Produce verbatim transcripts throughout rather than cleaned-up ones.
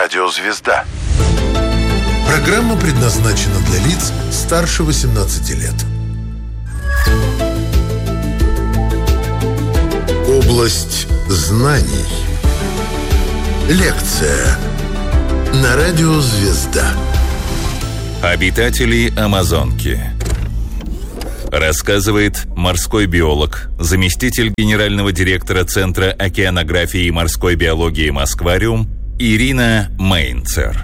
Радио «Звезда». Программа предназначена для лиц старше восемнадцати лет. Область знаний. Лекция на Радио «Звезда». Обитатели Амазонки. Рассказывает морской биолог, заместитель генерального директора Центра океанографии и морской биологии «Москвариум» Ирина Мейнцер.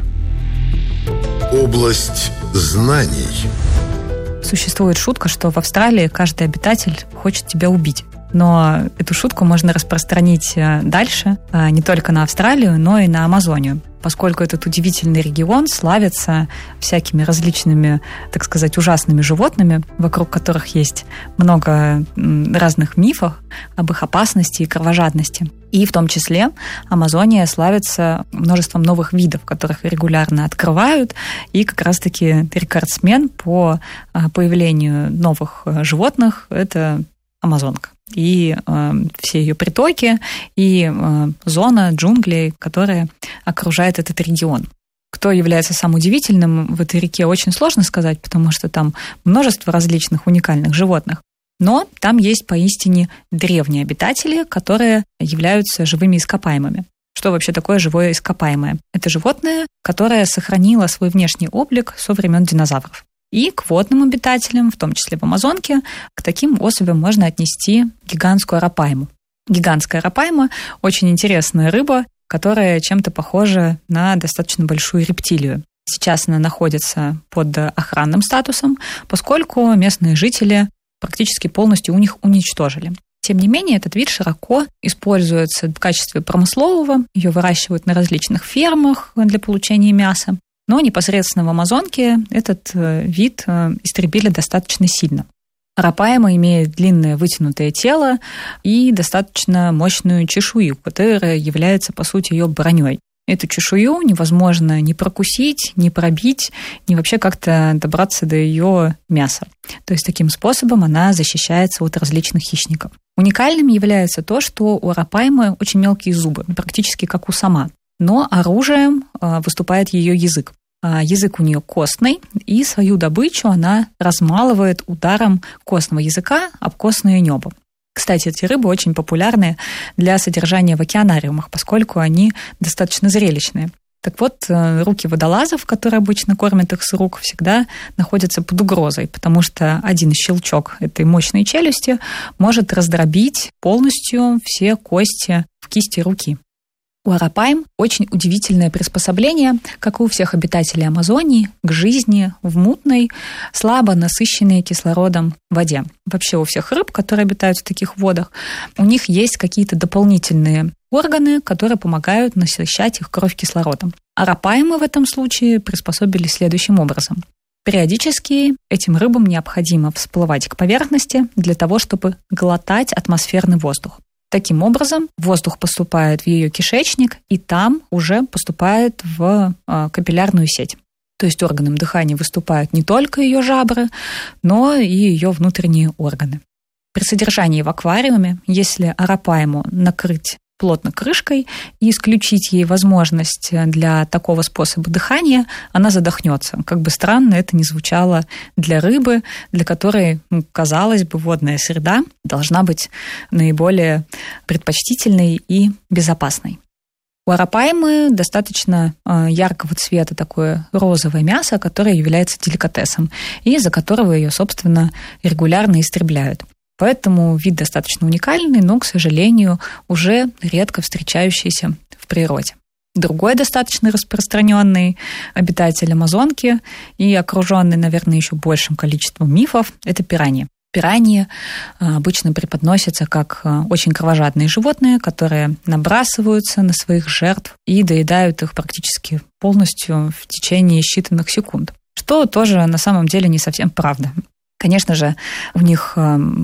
Область знаний. Существует шутка, что в Австралии каждый обитатель хочет тебя убить. Но эту шутку можно распространить дальше, не только на Австралию, но и на Амазонию, поскольку этот удивительный регион славится всякими различными, так сказать, ужасными животными, вокруг которых есть много разных мифов об их опасности и кровожадности. И в том числе Амазония славится множеством новых видов, которых регулярно открывают, и как раз-таки рекордсмен по появлению новых животных – это Амазонка. И э, все ее притоки, и э, зона джунглей, которая окружает этот регион. Кто является самым удивительным в этой реке, очень сложно сказать, потому что там множество различных уникальных животных. Но там есть поистине древние обитатели, которые являются живыми ископаемыми. Что вообще такое живое ископаемое? Это животное, которое сохранило свой внешний облик со времен динозавров. И к водным обитателям, в том числе в Амазонке, к таким особям можно отнести гигантскую арапайму. Гигантская арапайма – очень интересная рыба, которая чем-то похожа на достаточно большую рептилию. Сейчас она находится под охранным статусом, поскольку местные жители практически полностью у них уничтожили. Тем не менее, этот вид широко используется в качестве промыслового, ее выращивают на различных фермах для получения мяса. Но непосредственно в Амазонке этот вид истребили достаточно сильно. Арапайма имеет длинное вытянутое тело и достаточно мощную чешую, которая является, по сути, ее броней. Эту чешую невозможно ни прокусить, ни пробить, ни вообще как-то добраться до ее мяса. То есть таким способом она защищается от различных хищников. Уникальным является то, что у арапаймы очень мелкие зубы, практически как у сама. Но оружием выступает ее язык. Язык у нее костный, и свою добычу она размалывает ударом костного языка об костное небо. Кстати, эти рыбы очень популярны для содержания в океанариумах, поскольку они достаточно зрелищные. Так вот, руки водолазов, которые обычно кормят их с рук, всегда находятся под угрозой, потому что один щелчок этой мощной челюсти может раздробить полностью все кости в кисти руки. У арапайм очень удивительное приспособление, как и у всех обитателей Амазонии, к жизни в мутной, слабо насыщенной кислородом воде. Вообще у всех рыб, которые обитают в таких водах, у них есть какие-то дополнительные органы, которые помогают насыщать их кровь кислородом. Арапаймы в этом случае приспособились следующим образом. Периодически этим рыбам необходимо всплывать к поверхности для того, чтобы глотать атмосферный воздух. Таким образом, воздух поступает в ее кишечник, и там уже поступает в капиллярную сеть. То есть органом дыхания выступают не только ее жабры, но и ее внутренние органы. При содержании в аквариуме, если арапайму накрыть плотно крышкой и исключить ей возможность для такого способа дыхания, она задохнется. Как бы странно это ни звучало для рыбы, для которой, ну, казалось бы, водная среда должна быть наиболее предпочтительной и безопасной. У арапаймы достаточно яркого цвета такое розовое мясо, которое является деликатесом, и из-за которого ее, собственно, регулярно истребляют. Поэтому вид достаточно уникальный, но, к сожалению, уже редко встречающийся в природе. Другой достаточно распространенный обитатель Амазонки и окруженный, наверное, еще большим количеством мифов – это пираньи. Пираньи обычно преподносятся как очень кровожадные животные, которые набрасываются на своих жертв и доедают их практически полностью в течение считанных секунд, что тоже на самом деле не совсем правда. Конечно же, у них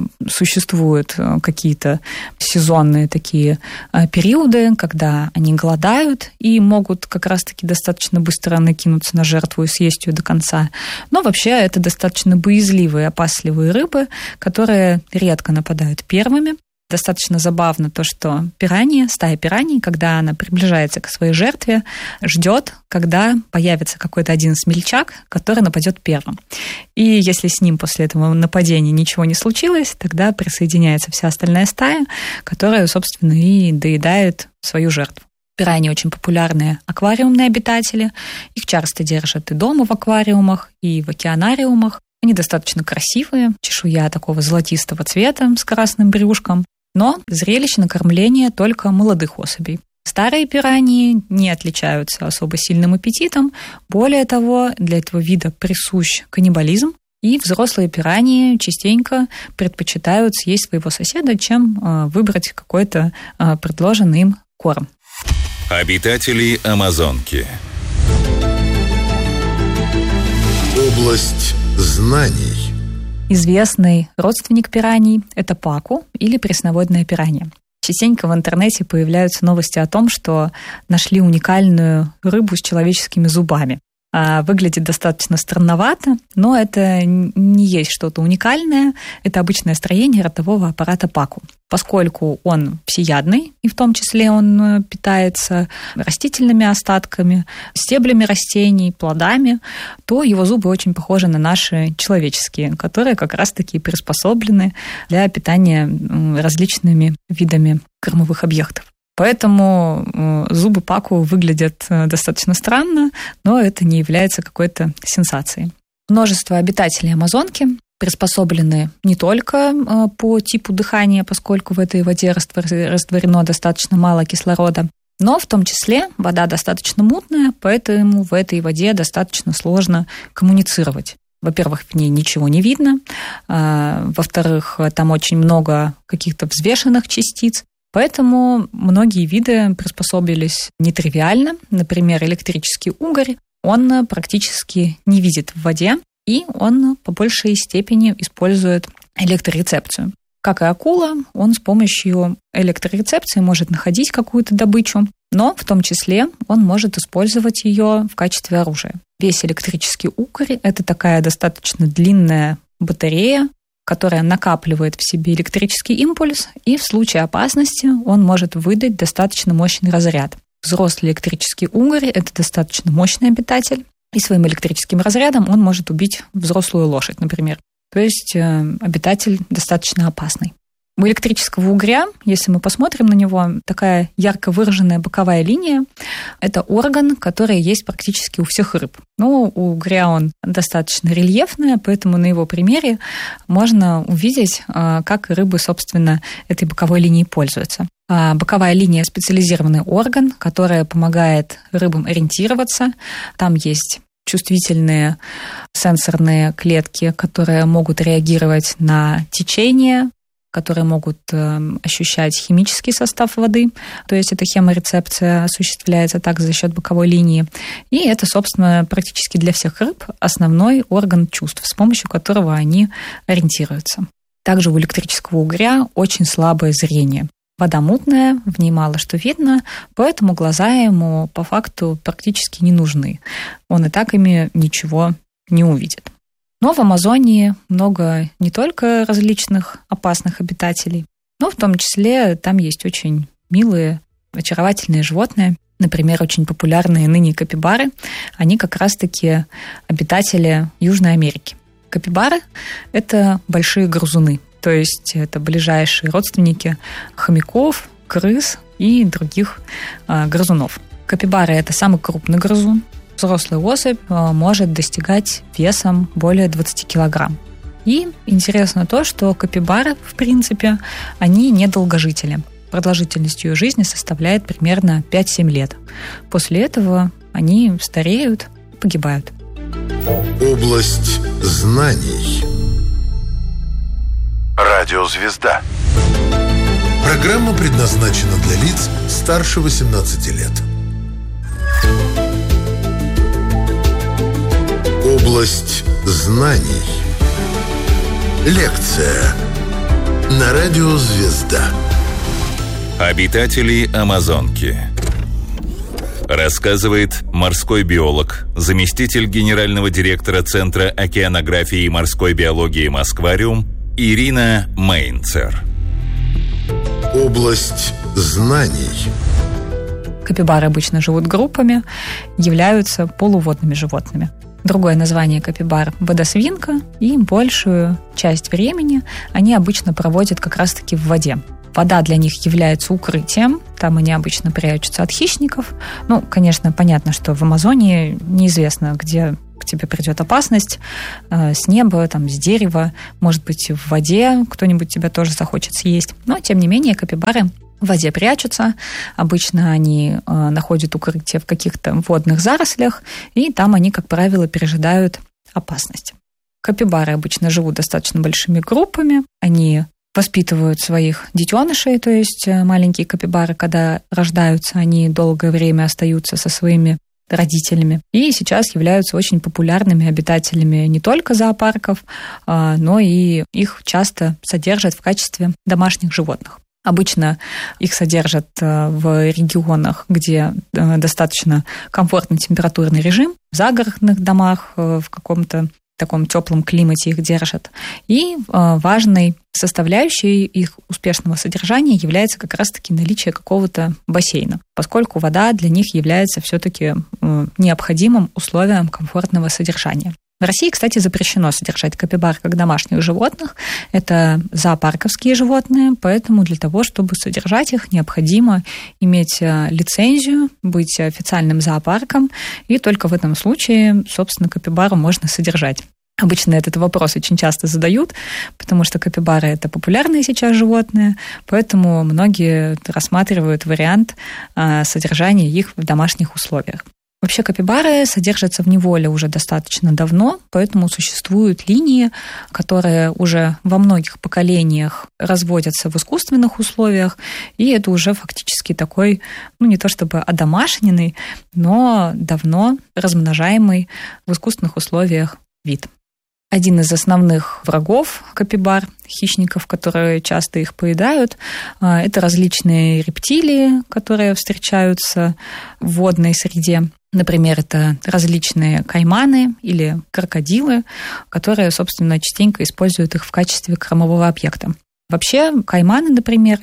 существуют какие-то сезонные такие периоды, когда они голодают и могут как раз-таки достаточно быстро накинуться на жертву и съесть ее до конца. Но вообще это достаточно боязливые, опасливые рыбы, которые редко нападают первыми. Достаточно забавно то, что пиранья, стая пираний, когда она приближается к своей жертве, ждет, когда появится какой-то один смельчак, который нападет первым. И если с ним после этого нападения ничего не случилось, тогда присоединяется вся остальная стая, которая, собственно, и доедает свою жертву. Пираньи очень популярные аквариумные обитатели. Их часто держат и дома в аквариумах, и в океанариумах. Они достаточно красивые, чешуя такого золотистого цвета с красным брюшком, но зрелище накормления только молодых особей. Старые пираньи не отличаются особо сильным аппетитом. Более того, для этого вида присущ каннибализм, и взрослые пираньи частенько предпочитают съесть своего соседа, чем выбрать какой-то предложенный им корм. Обитатели Амазонки. Область знаний. Известный родственник пираний – это паку или пресноводная пиранья. Частенько в интернете появляются новости о том, что нашли уникальную рыбу с человеческими зубами. Выглядит достаточно странновато, но это не есть что-то уникальное. Это обычное строение ротового аппарата паку. Поскольку он всеядный, и в том числе он питается растительными остатками, стеблями растений, плодами, то его зубы очень похожи на наши человеческие, которые как раз-таки приспособлены для питания различными видами кормовых объектов. Поэтому зубы паку выглядят достаточно странно, но это не является какой-то сенсацией. Множество обитателей Амазонки приспособлены не только по типу дыхания, поскольку в этой воде растворено достаточно мало кислорода, но в том числе вода достаточно мутная, поэтому в этой воде достаточно сложно коммуницировать. Во-первых, в ней ничего не видно, во-вторых, там очень много каких-то взвешенных частиц, поэтому многие виды приспособились нетривиально. Например, электрический угорь, он практически не видит в воде, и он по большей степени использует электрорецепцию. Как и акула, он с помощью электрорецепции может находить какую-то добычу, но в том числе он может использовать ее в качестве оружия. Весь электрический угорь – это такая достаточно длинная батарея, которая накапливает в себе электрический импульс, и в случае опасности он может выдать достаточно мощный разряд. Взрослый электрический угорь – это достаточно мощный обитатель, и своим электрическим разрядом он может убить взрослую лошадь, например. То есть э, обитатель достаточно опасный. У электрического угря, если мы посмотрим на него, такая ярко выраженная боковая линия – это орган, который есть практически у всех рыб. Но у угря он достаточно рельефный, поэтому на его примере можно увидеть, как рыбы, собственно, этой боковой линией пользуются. Боковая линия – специализированный орган, который помогает рыбам ориентироваться. Там есть чувствительные сенсорные клетки, которые могут реагировать на течение, которые могут ощущать химический состав воды, то есть эта хеморецепция осуществляется также за счет боковой линии. И это, собственно, практически для всех рыб основной орган чувств, с помощью которого они ориентируются. Также у электрического угря очень слабое зрение. Вода мутная, в ней мало что видно, поэтому глаза ему по факту практически не нужны. Он и так ими ничего не увидит. Но в Амазонии много не только различных опасных обитателей, но в том числе там есть очень милые, очаровательные животные. Например, очень популярные ныне капибары. Они как раз-таки обитатели Южной Америки. Капибары – это большие грызуны, то есть это ближайшие родственники хомяков, крыс и других а, грызунов. Капибары – это самый крупный грызун. Взрослая особь может достигать весом более двадцать килограмм. И интересно то, что капибары, в принципе, они не долгожители. Продолжительность ее жизни составляет примерно пять-семь лет. После этого они стареют и погибают. Область знаний. Радиозвезда. Программа предназначена для лиц старше восемнадцати лет. Область знаний. Лекция на радио «Звезда». Обитатели Амазонки. Рассказывает морской биолог, заместитель генерального директора Центра океанографии и морской биологии «Москвариум» Ирина Мейнцер. Область знаний. Капибары обычно живут группами, являются полуводными животными. Другое название капибар – водосвинка, и большую часть времени они обычно проводят как раз-таки в воде. Вода для них является укрытием, там они обычно прячутся от хищников. Ну, конечно, понятно, что в Амазонии неизвестно, где к тебе придет опасность, э, с неба, там, с дерева, может быть, в воде кто-нибудь тебя тоже захочет съесть. Но, тем не менее, капибары в воде прячутся. Обычно они э, находят укрытие в каких-то водных зарослях, и там они, как правило, пережидают опасность. Капибары обычно живут достаточно большими группами. Они воспитывают своих детенышей, то есть маленькие капибары, когда рождаются, они долгое время остаются со своими родителями. И сейчас являются очень популярными обитателями не только зоопарков, э, но и их часто содержат в качестве домашних животных. Обычно их содержат в регионах, где достаточно комфортный температурный режим, в загородных домах, в каком-то таком теплом климате их держат. И важной составляющей их успешного содержания является как раз-таки наличие какого-то бассейна, поскольку вода для них является все-таки необходимым условием комфортного содержания. В России, кстати, запрещено содержать капибар как домашних животных. Это зоопарковские животные, поэтому для того, чтобы содержать их, необходимо иметь лицензию, быть официальным зоопарком, и только в этом случае, собственно, капибару можно содержать. Обычно этот вопрос очень часто задают, потому что капибары – это популярные сейчас животные, поэтому многие рассматривают вариант содержания их в домашних условиях. Вообще капибары содержатся в неволе уже достаточно давно, поэтому существуют линии, которые уже во многих поколениях разводятся в искусственных условиях, и это уже фактически такой, ну не то чтобы одомашненный, но давно размножаемый в искусственных условиях вид. Один из основных врагов капибар, хищников, которые часто их поедают, это различные рептилии, которые встречаются в водной среде. Например, это различные кайманы или крокодилы, которые, собственно, частенько используют их в качестве кормового объекта. Вообще, кайманы, например,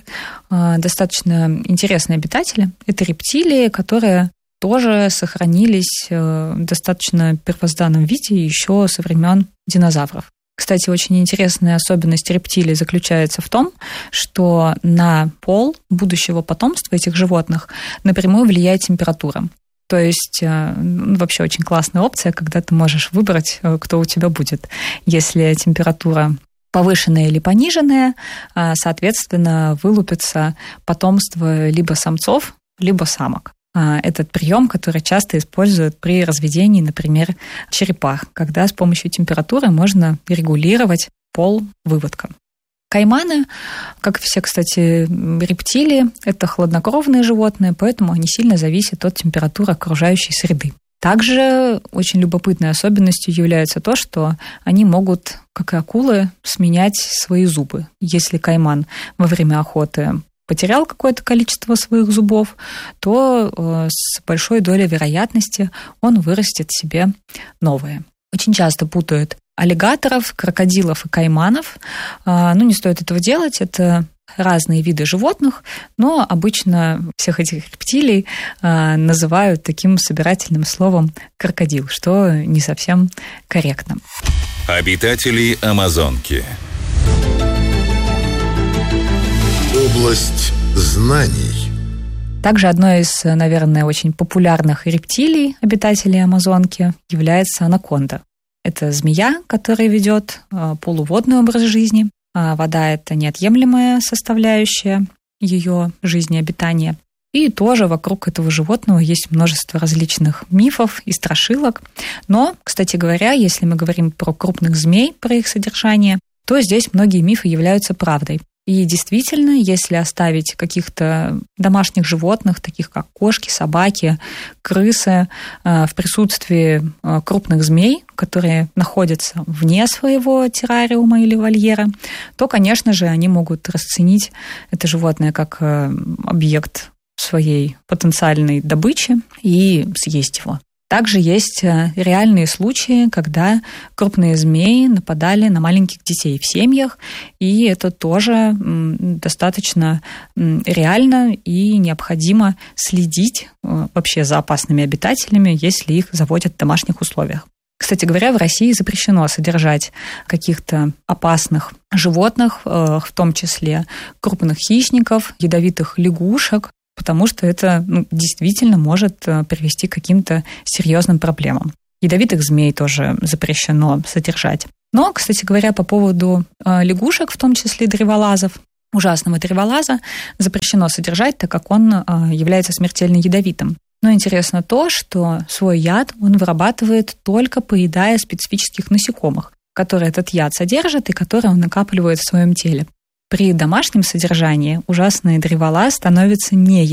достаточно интересные обитатели. Это рептилии, которые тоже сохранились в достаточно первозданном виде еще со времен динозавров. Кстати, очень интересная особенность рептилий заключается в том, что на пол будущего потомства этих животных напрямую влияет температура. То есть ну, вообще очень классная опция, когда ты можешь выбрать, кто у тебя будет. Если температура повышенная или пониженная, соответственно, вылупится потомство либо самцов, либо самок. Этот прием, который часто используют при разведении, например, черепах, когда с помощью температуры можно регулировать пол выводка. Кайманы, как и все, кстати, рептилии, это хладнокровные животные, поэтому они сильно зависят от температуры окружающей среды. Также очень любопытной особенностью является то, что они могут, как и акулы, сменять свои зубы. Если кайман во время охоты потерял какое-то количество своих зубов, то с большой долей вероятности он вырастет себе новые. Очень часто путают аллигаторов, крокодилов и кайманов. Ну, не стоит этого делать, это разные виды животных, но обычно всех этих рептилий называют таким собирательным словом крокодил, что не совсем корректно. Обитатели Амазонки. Область знаний. Также одной из, наверное, очень популярных рептилий обитателей Амазонки является анаконда. Это змея, которая ведет полуводный образ жизни. Вода – это неотъемлемая составляющая ее жизнеобитания. И тоже вокруг этого животного есть множество различных мифов и страшилок. Но, кстати говоря, если мы говорим про крупных змей, про их содержание, то здесь многие мифы являются правдой. И действительно, если оставить каких-то домашних животных, таких как кошки, собаки, крысы, в присутствии крупных змей, которые находятся вне своего террариума или вольера, то, конечно же, они могут расценить это животное как объект своей потенциальной добычи и съесть его. Также есть реальные случаи, когда крупные змеи нападали на маленьких детей в семьях, и это тоже достаточно реально и необходимо следить вообще за опасными обитателями, если их заводят в домашних условиях. Кстати говоря, в России запрещено содержать каких-то опасных животных, в том числе крупных хищников, ядовитых лягушек, потому что это ну, действительно может привести к каким-то серьезным проблемам. Ядовитых змей тоже запрещено содержать. Но, кстати говоря, по поводу лягушек, в том числе древолазов, ужасного древолаза, запрещено содержать, так как он является смертельно ядовитым. Но интересно то, что свой яд он вырабатывает только поедая специфических насекомых, которые этот яд содержат и которые он накапливает в своем теле. При домашнем содержании ужасный древолаз становится не